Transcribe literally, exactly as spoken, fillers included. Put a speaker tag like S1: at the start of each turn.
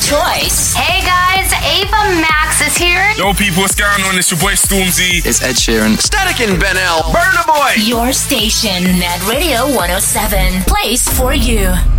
S1: choice. Hey guys, Ava Max is here.
S2: Yo people, what's going on? It's your boy Stormzy.
S3: It's Ed Sheeran.
S4: Static and Ben L. Burna Boy.
S1: Your station, Net Radio one oh seven. Place for you.